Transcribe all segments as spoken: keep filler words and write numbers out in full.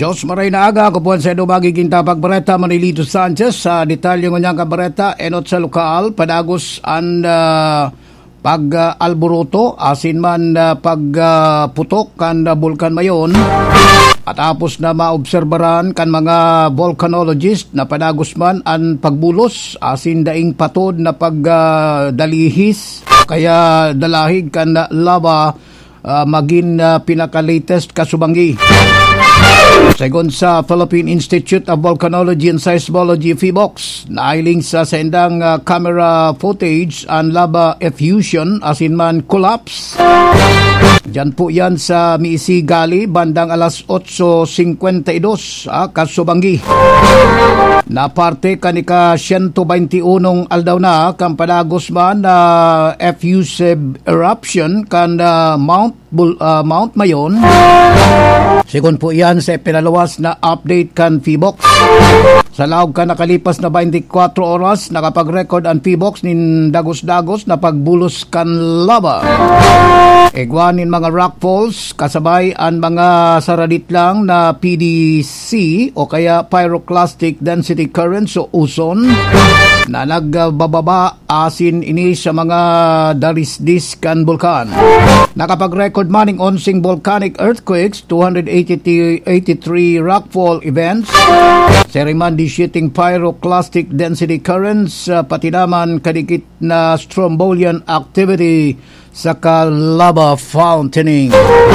Diyos maray na aga, kupuan sa edo magiging tapag bareta Manilito Sanchez sa detalye ng niyang kabareta enot sa lokal, padagos ang uh, pag-alburuto, uh, asin man uh, pag-putok uh, kan uh, bulkan mayon. At tapos na maobserbaran kan mga volcanologist na padagos man ang pagbulos, asin daing patod na pagdalihis, uh, kaya dalahig kan uh, lava uh, maging uh, pinaka-latest kasubangi. Segon sa Philippine Institute of Volcanology and Seismology PHIVOLCS, nailing sa sendang uh, camera footage ang lava effusion asin man collapse. Diyan po yan sa Miisigali bandang alas otso singkwentadós ah, Kasubangi. Na parte kanika one twenty-one aldaw na kan padagos man na uh, effusive eruption kan uh, Mount Bul- uh, Mount Mayon. Sigon po yan sa pinalawas na update kan PHIVOLCS. Sa laog ka nakalipas na twenty-four oras, nakapag-record ang PHIVOLCS nin dagos-dagos na pagbulos kan lava. Egwanin mga rockfalls, kasabay ang mga saradit lang na P D C o kaya pyroclastic density currents o uson na nagbababa asin ini sa mga darisdis kan bulkan. Nakapag-record maning onsing volcanic earthquakes, two hundred eighty-three rockfall events, Seriman shooting pyroclastic density currents, uh, pati naman kadikit na strombolian activity sa lava fountaining.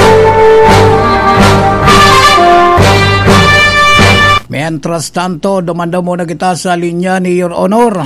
Mientras tanto, dumanda muna kita sa linya ni Your Honor.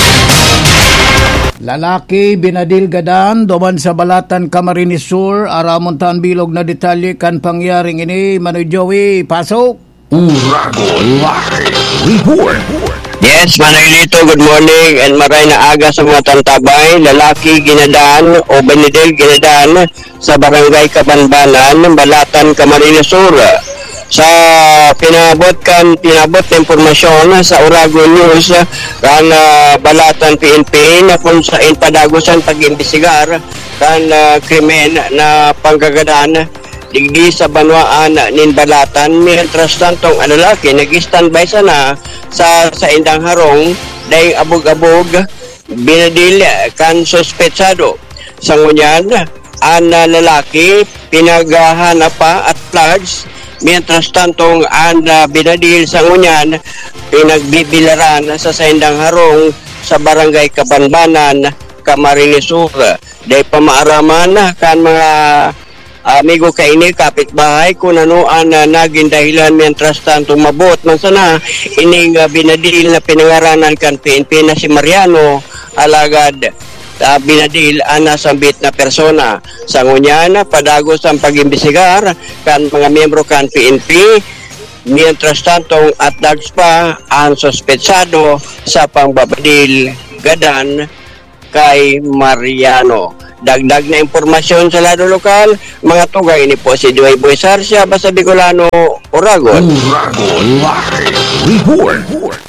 Lalaki binadil gadan duman sa Balatan, Camarines Sur, Aramontan bilog na detalye kan pangyaring ini. Manoy Joey, pasok. Urago Live Report. Yes, Manilito, good morning and maray na aga sa mga tantabay. Lalaki ginadaan o binidil ginadaan sa Barangay Kabanbanan, Balatan, Camarines Sur. Sa pinabot kan pinabot na impormasyon sa Urago News kan uh, Balatan P N P na kung saan padagosan pag-imbestigar kan uh, krimen na panggagadaan digdi sa banwaan nin Balatan. Mientras tantong ang lalaki nag-standby sana sa sa indang harong dahil abog-abog binadil kan suspetsado. Sa ngunyan ang lalaki pinaghahanap pa at flags. Mientras tantong ang uh, binadil sa ngunyan pinagbibilaran sa saindang harong sa Barangay Kabanbanan, Camarines Sur. Dahil pamaaraman kan mga amigo kaini kapitbahay kung ano ang uh, naging dahilan. Mientras tanto mabot man sana ining uh, binadil na pinangaranan kan P N P na si Mariano alagad uh, binadil ang nasambit na persona. Sa ngunyan padagos ang pag-imbestigar kan mga miyembro kan P N P. Mientras tantong at large pa ang suspetsado sa pangbabadil gadan kay Mariano. Dagdag na impormasyon sa lado lokal, mga tugay ni po si Duay Boy Sarsia, basta Bicolano, Uragon. Urago Live Report.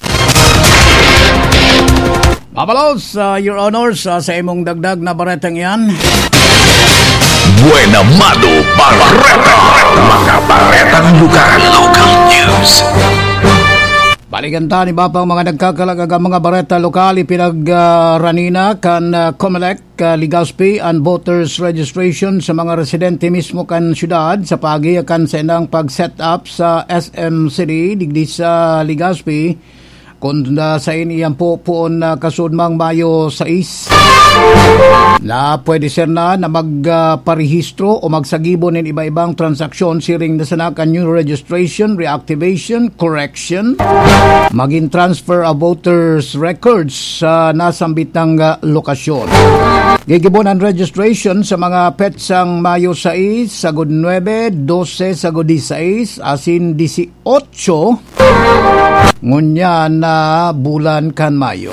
Mabalos, uh, Your Honors, uh, sa imong dagdag na baretang yan. Buena Mado Barreta. Mga baretang lokal. Local news. Baliganta ni Bapang mga nagkakalagaga mga bareta lokal ipinagranina uh, kan uh, COMELEC, uh, Legazpi and voters registration sa mga residente mismo kan syudad sa pagi kan senang pag-set up sa S M City digdi sa Legazpi kung uh, sa iniyang po poon uh, kasudmang Mayo sais na pwede ser na na magparehistro uh, o magsagibo ng iba-ibang transaksyon siring na sanakan new registration, reactivation, correction, maging transfer of voters records sa uh, nasambit ng uh, lokasyon. Gigibon ang registration sa mga petsang Mayo sais, sagod nine, twelve, sagod sixteen, asin eighteen, ngunya na bulan kan Mayo.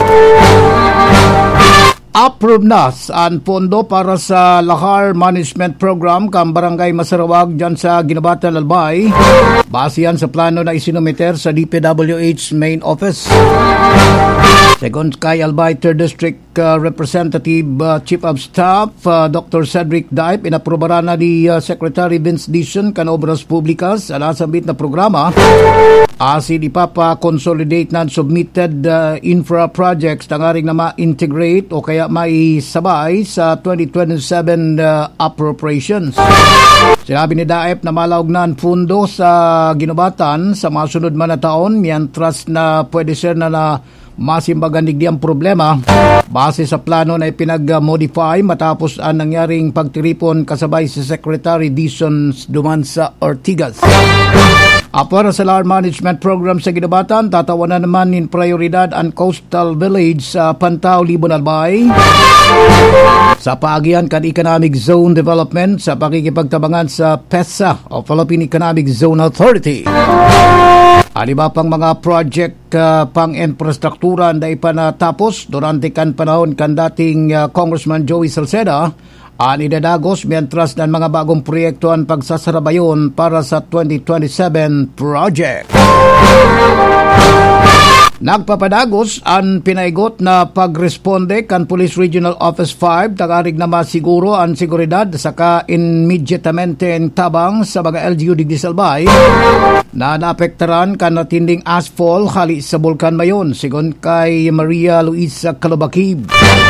Approve na ang pondo para sa Lahar Management Program kang Barangay Masarawag dyan sa Ginabatan, Albay. Base yan sa plano na isinumiter sa D P W H Main Office. Second kay Albay third District uh, Representative uh, Chief of Staff uh, Doctor Cedric Daip inaprobara na ni uh, Secretary Vince Dizon kan Obras Publicas sa nasabit na programa asin ipapa-consolidate na submitted uh, infra projects tangaring na ma-integrate o kaya maisabay sa twenty twenty-seven uh, appropriations. Sinabi ni Daip na malaugnan pundo sa ginubatan sa masunod man na taon mientras na pwede ser na na masimbagan digdi ang problema base sa plano na ipinag-modify matapos ang nangyaring pagtiripon kasabay si Secretary Dizon duman sa Ortigas. Apar sa L A R Management Program sa ginubatan, tatawanan naman in prioridad ang coastal village sa Pantao, Libon, Albay sa paagian kan Economic Zone Development sa pakikipagtabangan sa PESA o Philippine Economic Zone Authority. Ano ba pang mga project uh, pang infrastruktura na ipanatapos durante kan panahon kan dating uh, Congressman Joey Salceda ang idadagos mientras ng mga bagong proyekto ang pagsasarabayon para sa twenty twenty-seven project. Nagpapadagos ang pinaigot na pagresponde kan Police Regional Office five tagarig na masiguro ang seguridad saka immediatamente ang tabang sa mga L G U digdi Salbay na naapektaran kan natinding asphalt hali sa Bulkan Mayon sigon kay Maria Luisa Calabakib.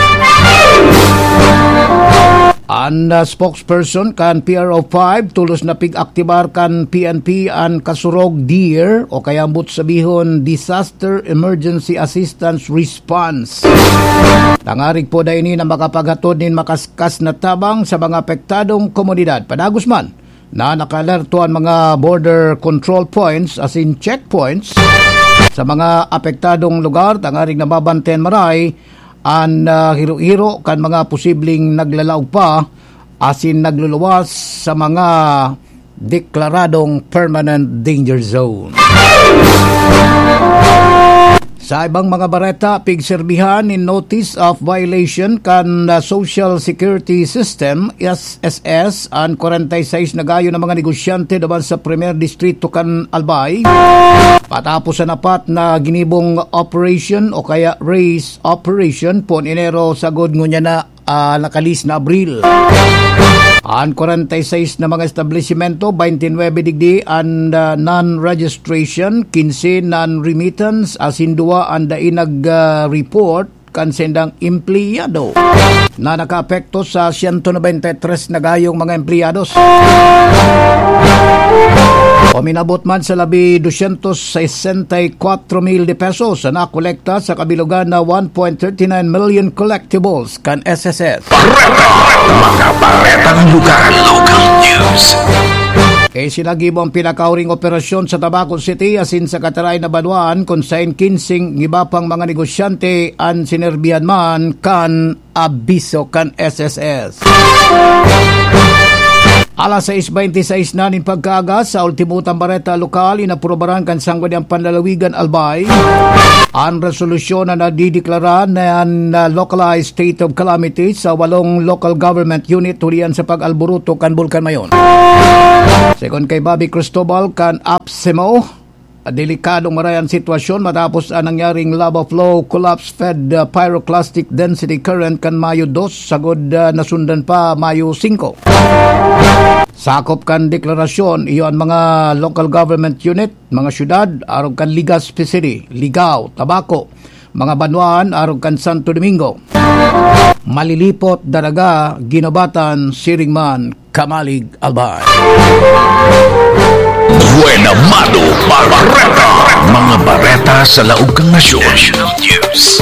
Ang uh, spokesperson kan P R O five tulos na pig-aktibar kan P N P ang kasurog D E A R o kaya ambot sabihon Disaster Emergency Assistance Response. Tangarig po da ini na makapaghatod nin makaskas na tabang sa mga apektadong komunidad. Padagos man na nakalerto ang mga border control points as in checkpoints sa mga apektadong lugar. Tangarig na babantayan maray ang uh, hiro-hiro kan mga posibleng naglalaog pa asin nagluluwas sa mga deklaradong permanent danger zone. Sa ibang mga bareta, pigserbihan in notice of violation kan uh, Social Security System S S S ang forty-six na gayo ng mga negosyante daban sa Premier Distrito kan Albay patapos sa napat na ginibong operation o kaya race operation pon Enero sagod ngunya na uh, nakalis na Abril. Ang forty-six na mga establishmento, twenty-nine digdi ang uh, non-registration, fifteen non-remittance, asin dua ang dainag uh, report kan sendang empleyado na nakaapekto sa one ninety-three na gayong mga empleyados. O minabot man sa labi two hundred sixty-four mil de pesos na nakolekta sa kabilugan na one point three nine million collectibles kan S S S. Mga baretang lugar, local news. Kay sinagibo ang pinakauring operasyon sa Tabaco City asin sa Kataray na Banwaan kung saan kinsing iba pang mga negosyante ang sinerbihan man kan abiso kan S S S. Alas six twenty-six na nin pagkaaga sa ultimutang bareta lokal inaprobaran kan Sangguniang Panlalawigan Albay ang resolusyon na nadideklara na uh, localized state of calamity sa walong local government unit tulian sa pag-alburuto kan Bulkan Mayon. Sekon kay Bobby Cristobal kan Apsemo, delikadong marayan sitwasyon matapos ang nangyaring lava flow collapse fed uh, pyroclastic density current kan Mayo two sagod uh, nasundan pa Mayo five. Sakop kan deklarasyon iyo ang mga local government unit, mga syudad arog kan Legazpi City, Ligao, Tabaco, mga banwaan arog kan Santo Domingo, Malilipot, Daraga, Ginobatan, Siringman, Kamalig, Albay. Buena Mano Barbareta. Mga bareta sa laog kang nasyon. National News.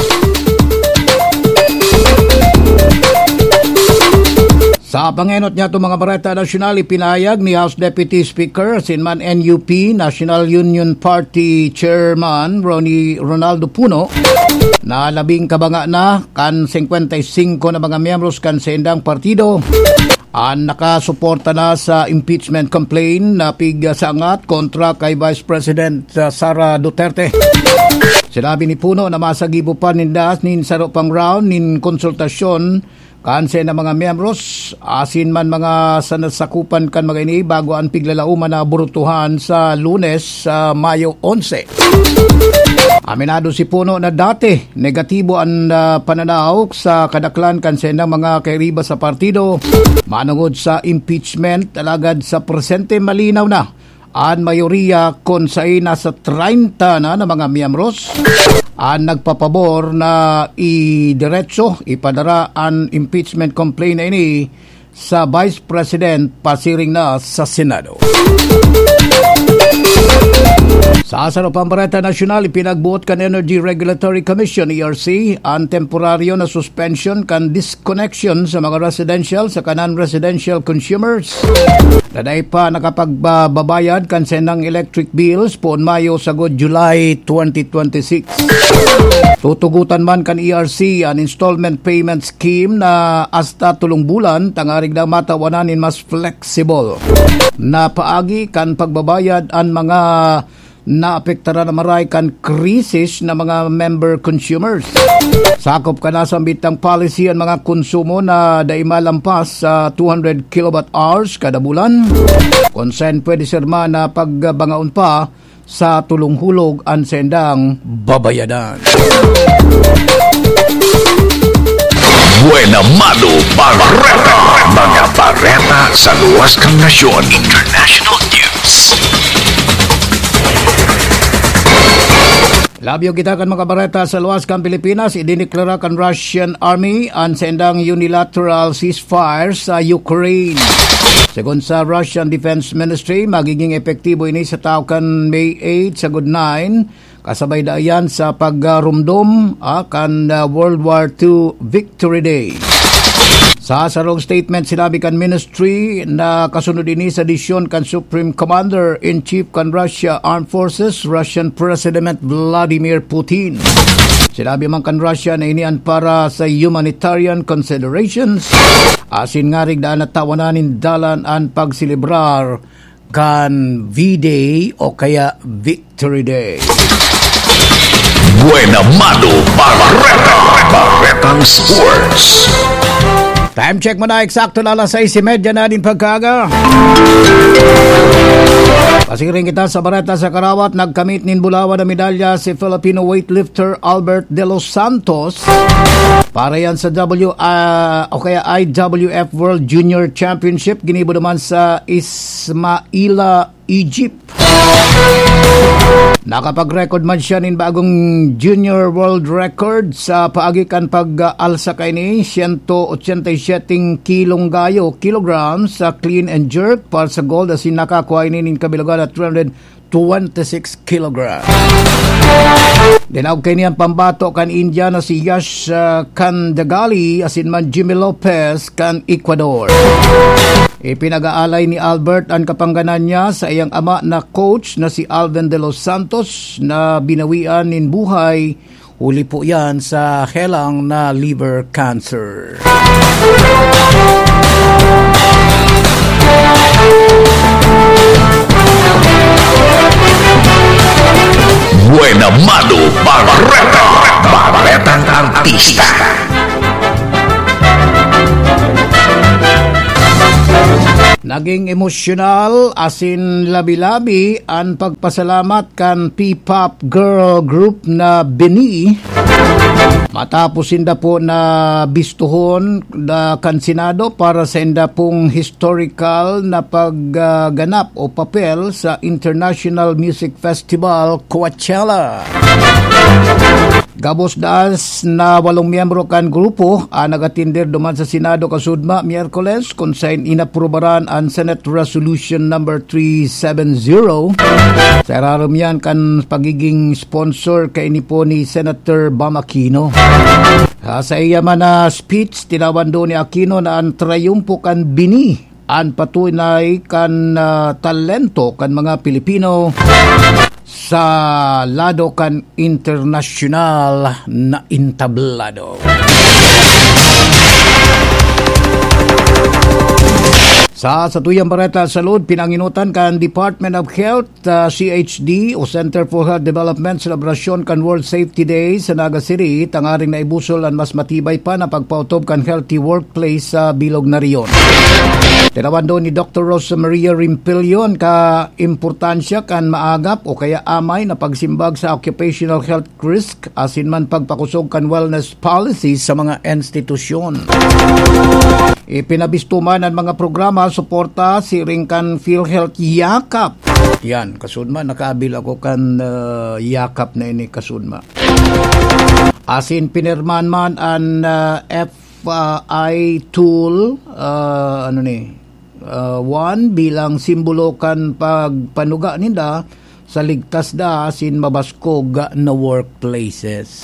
Sa pangenot niya itong mga bareta nasyonal, ipinayag ni House Deputy Speaker, sinman N U P, National Union Party Chairman Ronnie Ronaldo Puno, na labing kabanga na kan fifty-five na mga miyembros kan sa indang partido ang nakasuporta na sa impeachment complaint na pigsangat kontra kay Vice President Sara Duterte. Sinabi ni Puno na masagibo pa nindas nin saro pang round nin konsultasyon kanse na mga miyembros asin man mga sanasakupan kan mga ini bago ang piglalauman na burutuhan sa Lunes sa uh, Mayo eleven. Aminado si Puno na dati negatibo ang uh, pananaw sa kadaklan kansen ng mga kairiba sa partido manungod sa impeachment. Alagad sa presente malinaw na ang mayoriya kung sa'y nasa thirty na na mga miyembros ang nagpapabor na idiretso ipadara ang impeachment complaint na ini sa Vice President pasiring na sa Senado. Sa Asaro Pambareta Nasyonal, ipinagbuot kan Energy Regulatory Commission E R C ang temporaryo na suspension kan disconnection sa mga residential sa kanan residential consumers. Daday pa nakapagbabayad kan senang electric bills poon Mayo sagod July twenty twenty-six. Tutugutan man kan E R C ang installment payment scheme na hasta tulong bulan tangarig na matawanan in mas flexible na paagi kan pagbabayad ang mga naapektara na maray kan krisis na mga member consumers. Sakop ka na sa bitang policy ang mga konsumo na daima lampas sa two hundred kilowatt hours kada bulan. Konsen pwede sirma na pagbangaon pa sa tulong hulog ang sendang babayadan. Buena Mano Barreta, mga bareta sa luwas kang nasyon. International News. Labyo kita kan mga bareta sa luwas kang Pilipinas, idineklara kan Russian Army ang sendang unilateral ceasefire sa Ukraine. Segun sa Russian Defense Ministry, magiging epektibo ini sa tao kan May eight sa good nine, kasabay dayan sa pagrumdom ah, kan uh, World War Two Victory Day. Sa sarong statement, sinabi kan ministry na kasunod ini sa desisyon kan Supreme Commander-in-Chief kan Russia Armed Forces, Russian President Vladimir Putin. Sinabi man kan Russia na inian para sa humanitarian considerations, asin nga rig daan at tawananin dalan ang pagsilibrar kan V-Day o kaya Victory Day. Buena Mano Barreta, Barretang Sports. Time check mo na, eksakto na alas sais trenta na din pagkaga. Pasiring kita sa bareta sa Karawat, nagkamit nin Bulawan na medalya si Filipino weightlifter Albert De Los Santos para yan sa W uh, o kaya I W F World Junior Championship. Ginibo naman sa Ismaila, Egypt. Nakapag-record man siya nin bagong junior world record sa paagikan pag-alsa kay ni one eighty-seven kilong gayo kilograms sa clean and jerk para sa gold asin nakakuha ni nin kabilagan at three hundred twenty-six kilograms. Dinawag kay niyang pambato kan India na si Yash uh, Kandagali asin man Jimmy Lopez kan Ecuador. Ipinag-aalay ni Albert ang kapangganan niya sa iyang ama na coach na si Alvin De Los Santos na binawian nin buhay. Huli po yan sa helang na liver cancer. Buena Mano Barreta, Barretang Artista. Naging emosyonal asin labi-labi ang pagpasalamat kan P-pop girl group na Bini matapos inda po na bistuhon na kan Senado para sa inda pong historical na pagganap uh, o papel sa International Music Festival Coachella. Gabos das na walong miyembro kan grupo ang nagatindir duman sa Senado kasudma Miyerkules kung saan inaprubaran ang Senate Resolution number three seventy. Sa araram yan kan pagiging sponsor kay ni po ni Senator Bam Aquino. Ha, sa iya man na speech, tinawan do ni Aquino na ang trayumpo kan Bini ang patunay kan uh, talento kan mga Pilipino sa lado kan internasyonal na intablado. Sa satuyang bareta sa Lod, pinanginutan kan Department of Health, uh, C H D o Center for Health Development, selebrasyon kan World Safety Day sa Naga City, tangaring na ibusol ang mas matibay pa na pagpautob kan healthy workplace sa Bilog na riyon. Tinawan doon ni Doctor Rosa Maria Rimpilio ang ka-importansya kan maagap o kaya amay na pagsimbag sa occupational health risk asin man pagpakusog kan wellness policies sa mga institusyon. Ipinabistuman ang mga programa suporta si ringkan PhilHealth Yakap. Yan, kasunma, nakaabil ako kan uh, Yakap na ini kasunma. Asin pinirman man ang uh, F I tool, uh, ano ni, uh, one, bilang simbolo kan pagpanuga nila sa ligtas da asin mabaskog na workplaces.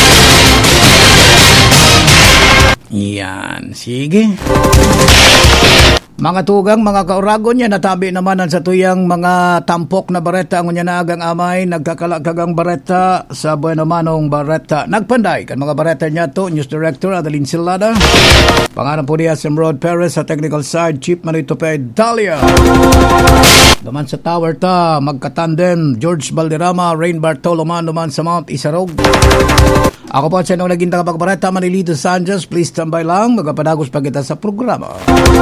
Yan, sige. Mga tugang, mga kauragon niya, natabi naman ang sa tuyang mga tampok na bareta ang unya na agang amay, nagkakalakagang bareta sa Bueno Manong Bareta. Nagpanday kan mga bareta niya to, News Director Adeline Silada. Pangalan po niya Simrod Perez sa technical side, Chief Manito Pe Dalia. Naman sa tower ta, magkatandem, George Balderrama, Rain Bartoloman naman sa Mount Isarog. Ako po sa nung naging tagapagbareta, Manilito Sanchez. Please tambay lang, magapadagos pa kita sa programa.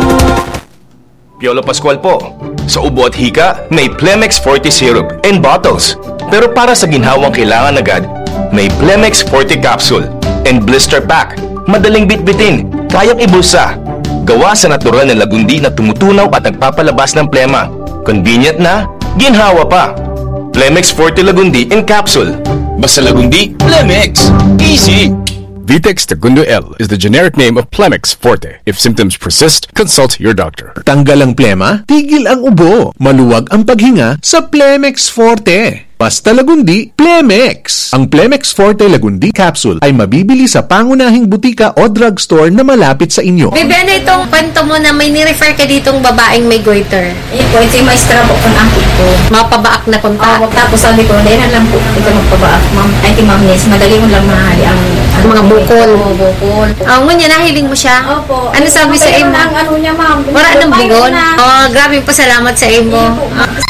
Piolo Pascual po. Sa ubo at hika, may Plemex forty syrup and bottles. Pero para sa ginhawang kailangan agad, may Plemex forty capsule and blister pack. Madaling bitbitin, kayang ibulsa. Gawa sa natural na lagundi na tumutunaw at nagpapalabas ng plema. Convenient na, ginhawa pa. Plemex forty Lagundi in capsule. Basta Lagundi, Plemex. Easy! Vitex Segundo L is the generic name of Plemex Forte. If symptoms persist, consult your doctor. Tanggal ang plema, tigil ang ubo, maluwag ang paghinga sa Plemex Forte. Basta Lagundi, Plemex. Ang Plemex Forte Lagundi capsule ay mabibili sa pangunahing butika o drugstore na malapit sa inyo. Bebe, ano itong kwento mo na may nirefer ka ditong babaeng may goiter? Eh, po, ito yung maestra po kung ang ko. Mapabaak na punta. Oo, tapos sabi ko, dahil lang po, ito magpabaak, ma'am. Ay, ti ma'am Nes, madali mo lang mahali ang ang mga bukol. Oo, bukol. Oo, ngunya, nahiling mo siya? Opo. Ano sabi sa imo? Ang ano niya, ma'am. Wala nang bugon? Oo, grabe pasalamat sa imo.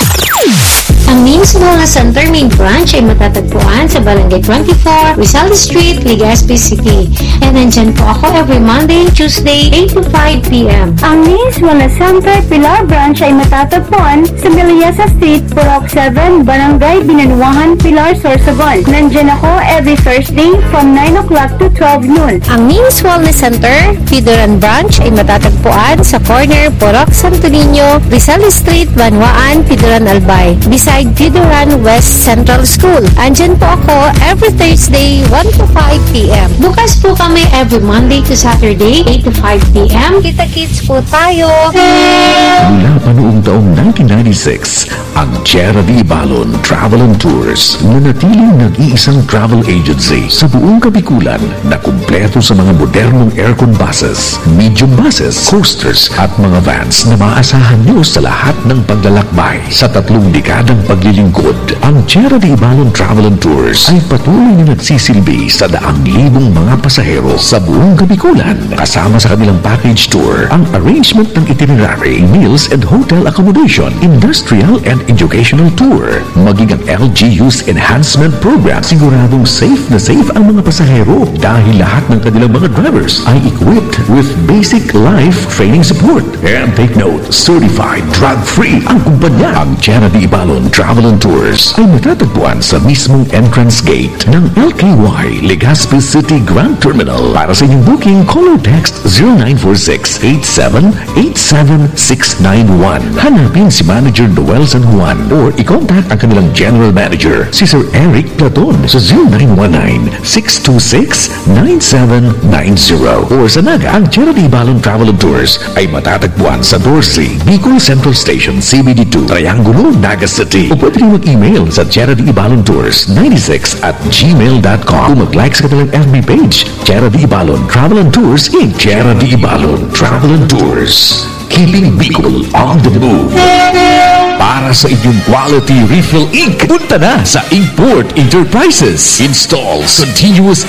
Ang Mims Wellness Center main branch ay matatagpuan sa Barangay twenty-four, Rizal Street, Legazpi City. And nandyan po ako every Monday, Tuesday, eight to five p.m. Ang Mims Wellness Center Pilar branch ay matatagpuan sa Miliasa Street, Purok seven, Barangay Binanuahan, Pilar, Sorsogon. Nandyan ako every Thursday from nine o'clock to twelve noon. Ang Mims Wellness Center, Fidoran branch ay matatagpuan sa corner, Purok Santo Niño, Rizal Street, Banwaan, Fidoran Albay. Beside Fidoran West Central School. Andyan po ako every Thursday, one to five p.m. Bukas po kami every Monday to Saturday, eight to five p.m. Kita-kits po tayo! Mula pa noong taong nineteen ninety-six, ang Tierra de Ibalon Travel and Tours na natiling nag-iisang travel agency sa buong Kabikulan na kumpleto sa mga modernong aircon buses, medium buses, coasters at mga vans na maasahan nyo sa lahat ng paglalakbay. Sa tatlong dekadang paglilingkod, ang Tierra de Ibalon Travel and Tours ay patuloy na nagsisilbi sa daang libong mga pasahero sa buong Kabikulan. Kasama sa kanilang package tour, ang arrangement ng itinerary, meals and hotel accommodation, industrial and educational tour, maging ang L G U's enhancement program. Siguradong safe na safe ang mga pasahero dahil lahat ng kanilang mga drivers ay equipped with basic life training support. And take note, certified drug-free ang kumpanya. Ang Tierra de Ibalon Travel and Tours ay matatagpuan sa mismong entrance gate ng L K Y Legazpi City Grand Terminal. Para sa inyong booking, call or text zero nine four six, eight seven eight seven six nine one. Hanapin si Manager Noel San Juan or i-contact ang kanilang General Manager, si Sir Eric Platon sa zero nine one nine, six two six, nine seven nine zero. Or sa Naga, ang Tierra de Ibalon Travel and Tours ay matatagpuan sa Dorsey, Bicol Central Station, C B D two, Triangulo, Naga City. O pwede rin mag-email sa Tierra de Ibalon Tours ninety-six at gmail dot com. O mag-like sa kanilang F B page, Tierra de Ibalon Travel and Tours in Tierra de Ibalon Travel and Tours. Keeping Bicol on the move. Para sa inyong quality refill ink, punta na sa Import Enterprises. Installs continuous